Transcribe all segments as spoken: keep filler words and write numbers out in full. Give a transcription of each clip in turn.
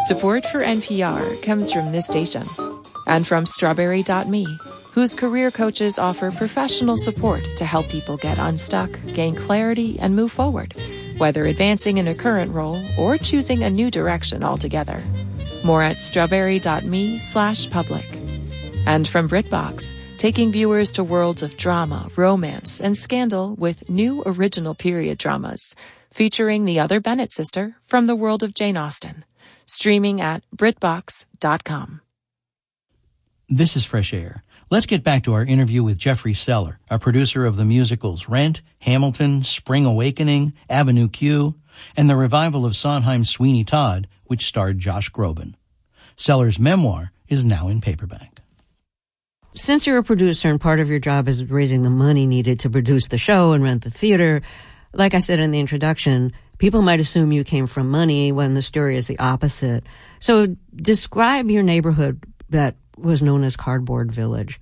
Support for N P R comes from this station and from Strawberry dot me, whose career coaches offer professional support to help people get unstuck, gain clarity, and move forward, whether advancing in a current role or choosing a new direction altogether. More at strawberry dot me slash public. And from BritBox, taking viewers to worlds of drama, romance, and scandal with new original period dramas, featuring the other Bennett sister from the world of Jane Austen. Streaming at britbox dot com. This is Fresh Air. Let's get back to our interview with Jeffrey Seller, a producer of the musicals Rent, Hamilton, Spring Awakening, Avenue Q, and the revival of Sondheim's Sweeney Todd, which starred Josh Groban. Seller's memoir is now in paperback. Since you're a producer and part of your job is raising the money needed to produce the show and rent the theater, like I said in the introduction, people might assume you came from money when the story is the opposite. So describe your neighborhood that was known as Cardboard Village.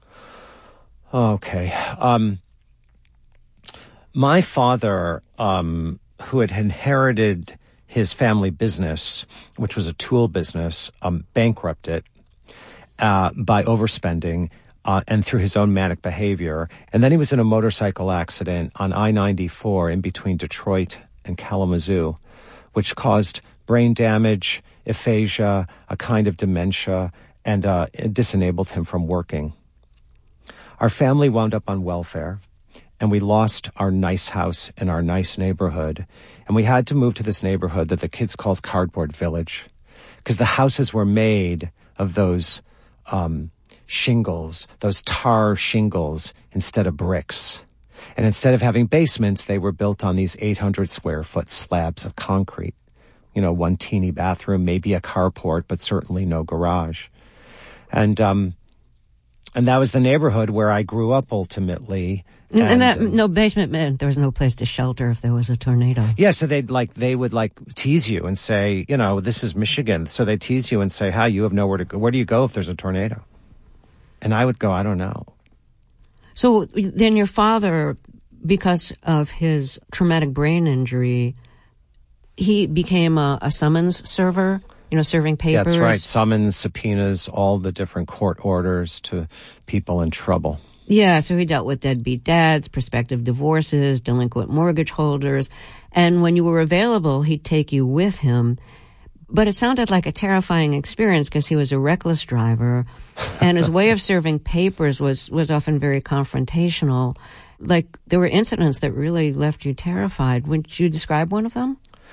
Okay. Um, my father, um, who had inherited his family business, which was a tool business, um, bankrupted uh, by overspending uh, and through his own manic behavior. And then he was in a motorcycle accident on I ninety-four in between Detroit and Kalamazoo, which caused brain damage, aphasia, a kind of dementia, and uh, it disenabled him from working. Our family wound up on welfare, and we lost our nice house in our nice neighborhood, and we had to move to this neighborhood that the kids called Cardboard Village, because the houses were made of those um, shingles, those tar shingles, instead of bricks. And instead of having basements, they were built on these eight hundred square foot slabs of concrete. You know, one teeny bathroom, maybe a carport, but certainly no garage. And um, and that was the neighborhood where I grew up ultimately. And, and, and that um, no basement meant there was no place to shelter if there was a tornado. Yeah, so they'd like they would like tease you and say, you know, this is Michigan. So they tease you and say, "Hi, you have nowhere to go. Where do you go if there's a tornado?" And I would go, "I don't know." So then your father, because of his traumatic brain injury, he became a, a summons server, you know, serving papers. That's right. Summons, subpoenas, all the different court orders to people in trouble. Yeah, so he dealt with deadbeat dads, prospective divorces, delinquent mortgage holders. And when you were available, he'd take you with him. But it sounded like a terrifying experience because he was a reckless driver, and his way of serving papers was, was often very confrontational. Like, there were incidents that really left you terrified. Would you describe one of them?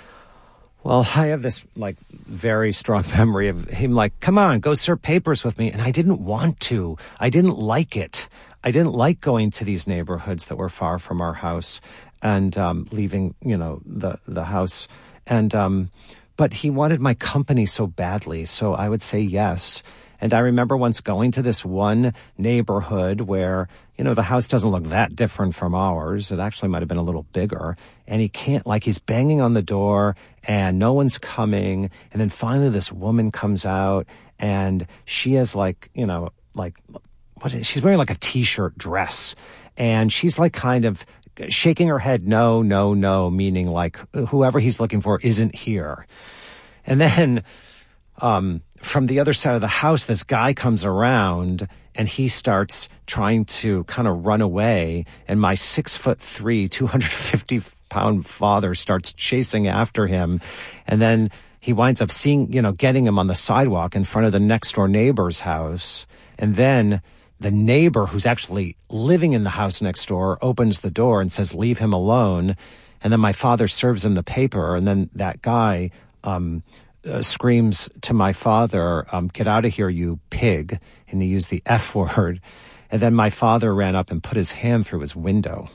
Well, I have this, like, very strong memory of him, like, come on, go serve papers with me. And I didn't want to. I didn't like it. I didn't like going to these neighborhoods that were far from our house and um, leaving, you know, the, the house. And, um, but he wanted my company so badly, so I would say yes. And I remember once going to this one neighborhood where, you know, the house doesn't look that different from ours. It actually might have been a little bigger. And he can't, like, he's banging on the door and no one's coming. And then finally this woman comes out and she has like, you know, like, what is, she's wearing like a t-shirt dress. And she's like kind of shaking her head, no, no, no, meaning like whoever he's looking for isn't here. And then um, from the other side of the house, this guy comes around and he starts trying to kind of run away. And my six foot three, two hundred fifty pound father starts chasing after him. And then he winds up seeing, you know, getting him on the sidewalk in front of the next door neighbor's house. And then the neighbor who's actually living in the house next door opens the door and says, leave him alone. And then my father serves him the paper. And then that guy um, uh, screams to my father, um, get out of here, you pig. And he used the F word. And then my father ran up and put his hand through his window.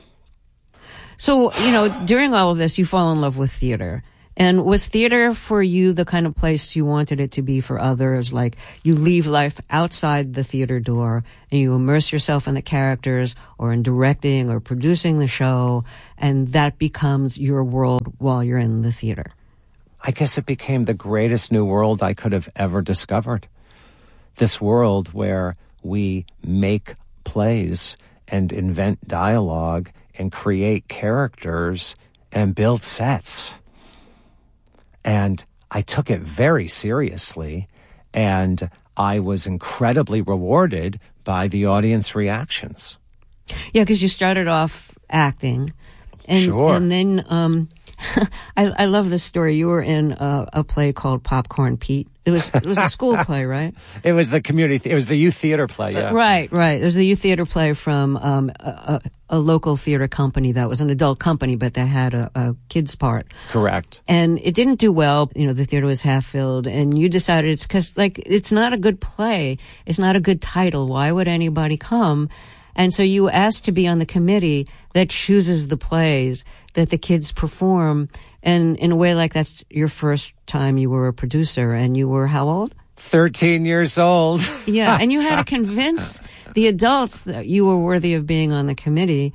So, you know, during all of this, you fall in love with theater. And was theater for you the kind of place you wanted it to be for others? Like you leave life outside the theater door and you immerse yourself in the characters or in directing or producing the show, and that becomes your world while you're in the theater? I guess it became the greatest new world I could have ever discovered. This world where we make plays and invent dialogue and create characters and build sets. And I took it very seriously, and I was incredibly rewarded by the audience reactions. Yeah, because you started off acting. And, sure. And then um, I, I love this story. You were in a, a play called Popcorn Pete. It was it was a school play, right? It was the community. It was the youth theater play. Yeah. Uh, right, right. It was a youth theater play from um, a, a, a local theater company that was an adult company, but they had a, a kids part. Correct. And it didn't do well. You know, the theater was half filled, and you decided it's because like it's not a good play. It's not a good title. Why would anybody come? And so you asked to be on the committee that chooses the plays that the kids perform. And in a way, like that's your first time you were a producer, and you were how old? thirteen years old. Yeah, and you had to convince the adults that you were worthy of being on the committee.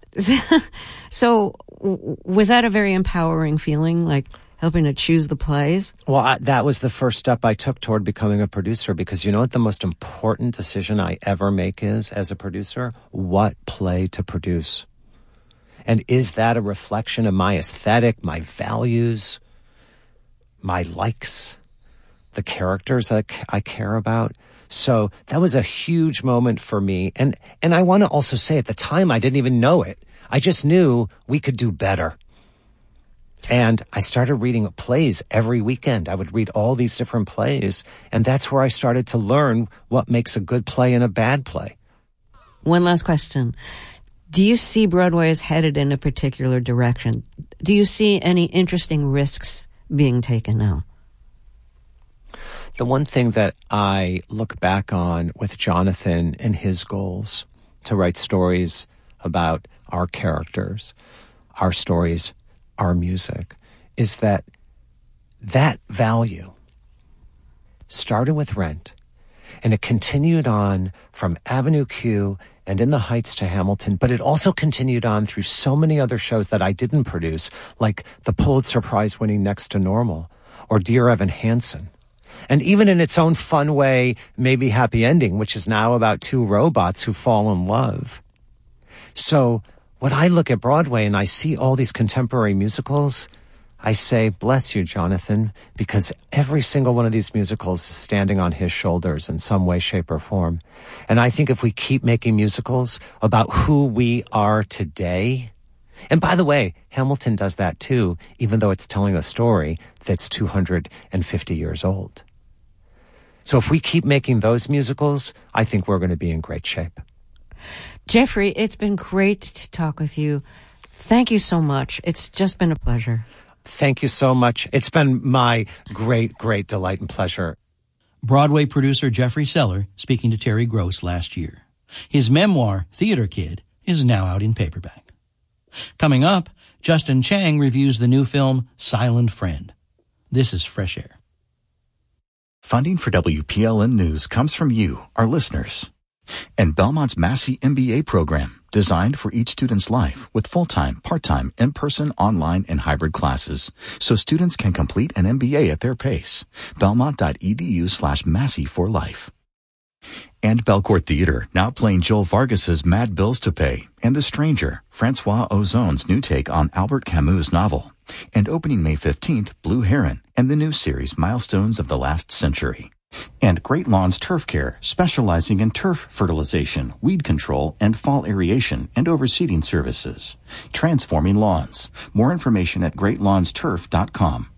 So was that a very empowering feeling, like helping to choose the plays? Well, I, that was the first step I took toward becoming a producer, because you know what the most important decision I ever make is as a producer? What play to produce. And is that a reflection of my aesthetic, my values, my likes, the characters I, I care about? So that was a huge moment for me. And, and I want to also say at the time, I didn't even know it. I just knew we could do better. And I started reading plays every weekend. I would read all these different plays. And that's where I started to learn what makes a good play and a bad play. One last question. Do you see Broadway as headed in a particular direction? Do you see any interesting risks being taken now? The one thing that I look back on with Jonathan and his goals to write stories about our characters, our stories, our music, is that that value started with Rent, and it continued on from Avenue Q and In the Heights to Hamilton, but it also continued on through so many other shows that I didn't produce, like the Pulitzer Prize winning Next to Normal or Dear Evan Hansen. And even in its own fun way, maybe Happy Ending, which is now about two robots who fall in love. So when I look at Broadway and I see all these contemporary musicals, I say, bless you, Jonathan, because every single one of these musicals is standing on his shoulders in some way, shape, or form. And I think if we keep making musicals about who we are today, and by the way, Hamilton does that too, even though it's telling a story that's two hundred fifty years old. So if we keep making those musicals, I think we're going to be in great shape. Jeffrey, it's been great to talk with you. Thank you so much. It's just been a pleasure. Thank you so much. It's been my great, great delight and pleasure. Broadway producer Jeffrey Seller speaking to Terry Gross last year. His memoir, Theater Kid, is now out in paperback. Coming up, Justin Chang reviews the new film Silent Friend. This is Fresh Air. Funding for W P L N News comes from you, our listeners. And Belmont's Massey M B A program, designed for each student's life with full-time, part-time, in-person, online, and hybrid classes, so students can complete an M B A at their pace. Belmont.edu slash Massey for life. And Belcourt Theater, now playing Joel Vargas's Mad Bills to Pay, and The Stranger, Francois Ozon's new take on Albert Camus' novel. And opening May fifteenth, Blue Heron, and the new series Milestones of the Last Century. And Great Lawns Turf Care, specializing in turf fertilization, weed control, and fall aeration and overseeding services. Transforming lawns. More information at great lawns turf dot com.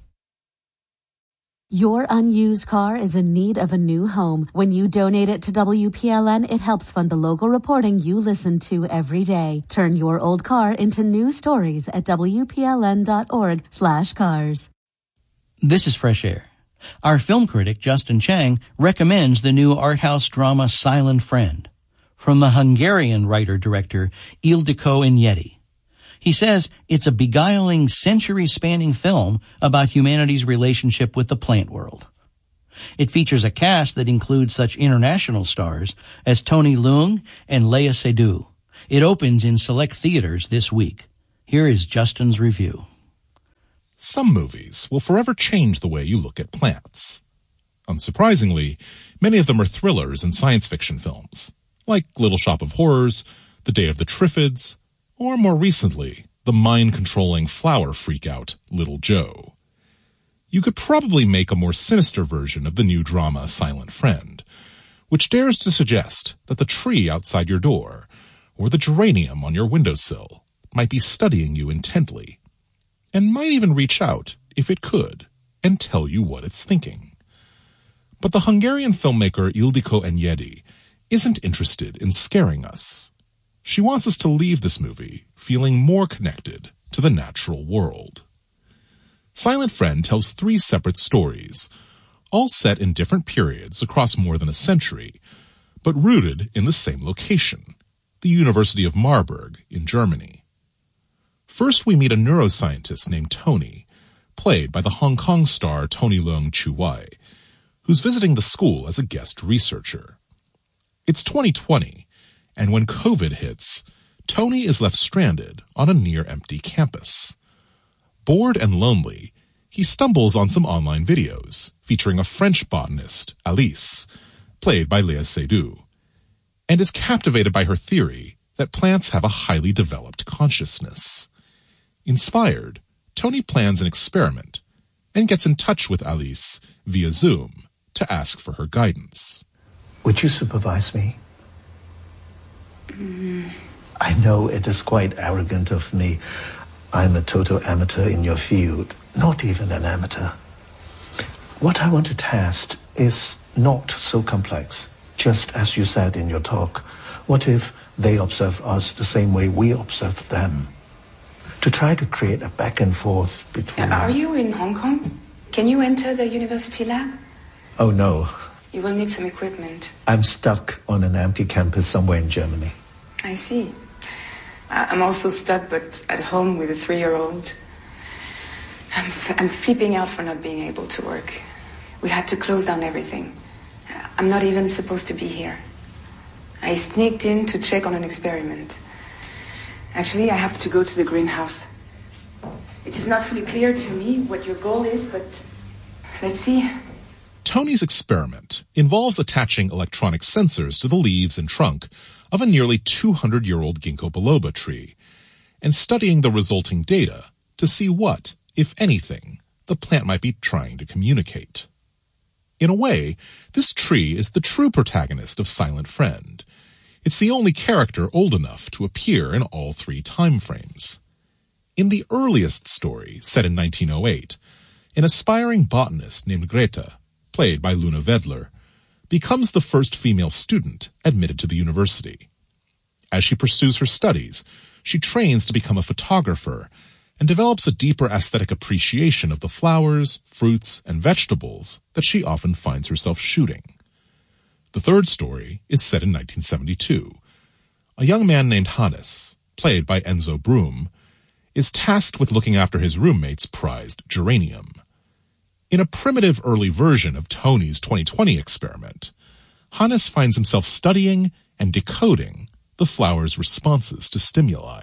Your unused car is in need of a new home. When you donate it to W P L N, it helps fund the local reporting you listen to every day. Turn your old car into new stories at W P L N dot org slash cars. This is Fresh Air. Our film critic, Justin Chang, recommends the new art house drama Silent Friend from the Hungarian writer-director Ildikó Enyedi. He says it's a beguiling, century-spanning film about humanity's relationship with the plant world. It features a cast that includes such international stars as Tony Leung and Léa Seydoux. It opens in select theaters this week. Here is Justin's review. Some movies will forever change the way you look at plants. Unsurprisingly, many of them are thrillers and science fiction films, like Little Shop of Horrors, The Day of the Triffids, or more recently, the mind-controlling flower freakout Little Joe. you could probably make a more sinister version of the new drama Silent Friend, which dares to suggest that the tree outside your door or the geranium on your windowsill might be studying you intently, and might even reach out, if it could, and tell you what it's thinking. But the Hungarian filmmaker Ildikó Enyedi isn't interested in scaring us. She wants us to leave this movie feeling more connected to the natural world. Silent Friend tells three separate stories, all set in different periods across more than a century, but rooted in the same location, the University of Marburg in Germany. First, we meet a neuroscientist named Tony, played by the Hong Kong star Tony Leung Chiu-wai, who's visiting the school as a guest researcher. It's twenty twenty, and when COVID hits, Tony is left stranded on a near-empty campus. Bored and lonely, he stumbles on some online videos featuring a French botanist, Alice, played by Léa Seydoux, and is captivated by her theory that plants have a highly developed consciousness. Inspired, Tony plans an experiment and gets in touch with Alice via Zoom to ask for her guidance. Would you supervise me? Mm. I know it is quite arrogant of me. I'm a total amateur in your field, not even an amateur. What I want to test is not so complex, just as you said in your talk. What if they observe us the same way we observe them? To try to create a back and forth between... Are you in Hong Kong? Can you enter the university lab? Oh, no. You will need some equipment. I'm stuck on an empty campus somewhere in Germany. I see. I'm also stuck, but at home with a three-year-old. I'm, f- I'm flipping out for not being able to work. We had to close down everything. I'm not even supposed to be here. I sneaked in to check on an experiment. Actually, I have to go to the greenhouse. It is not fully clear to me what your goal is, but let's see. Tony's experiment involves attaching electronic sensors to the leaves and trunk of a nearly two hundred year old ginkgo biloba tree and studying the resulting data to see what, if anything, the plant might be trying to communicate. In a way, this tree is the true protagonist of Silent Friend. It's the only character old enough to appear in all three time frames. In the earliest story, set in nineteen oh eight, an aspiring botanist named Greta, played by Luna Wedler, becomes the first female student admitted to the university. As she pursues her studies, she trains to become a photographer and develops a deeper aesthetic appreciation of the flowers, fruits, and vegetables that she often finds herself shooting. The third story is set in nineteen seventy-two. A young man named Hannes, played by Enzo Broom, is tasked with looking after his roommate's prized geranium. In a primitive early version of Tony's twenty twenty experiment, Hannes finds himself studying and decoding the flower's responses to stimuli.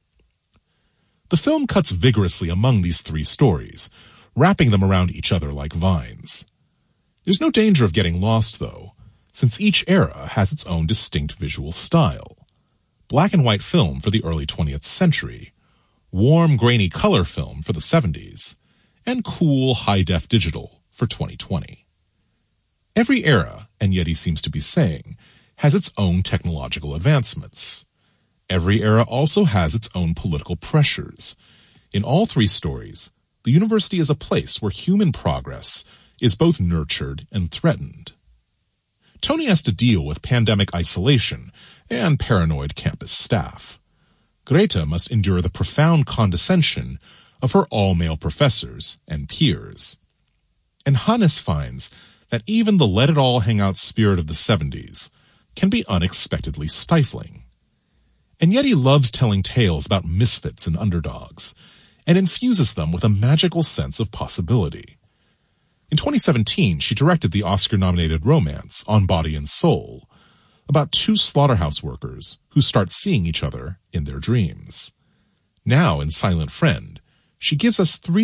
The film cuts vigorously among these three stories, wrapping them around each other like vines. There's no danger of getting lost, though, since each era has its own distinct visual style. Black and white film for the early twentieth century, warm, grainy color film for the seventies, and cool, high-def digital for twenty twenty. Every era, Enyedi seems to be saying, has its own technological advancements. Every era also has its own political pressures. In all three stories, the university is a place where human progress is both nurtured and threatened. Tony has to deal with pandemic isolation and paranoid campus staff. Greta must endure the profound condescension of her all-male professors and peers. And Hannes finds that even the let-it-all-hang-out spirit of the seventies can be unexpectedly stifling. And yet he loves telling tales about misfits and underdogs, and infuses them with a magical sense of possibility. In twenty seventeen, she directed the Oscar-nominated romance On Body and Soul, about two slaughterhouse workers who start seeing each other in their dreams. Now, in Silent Friend, she gives us three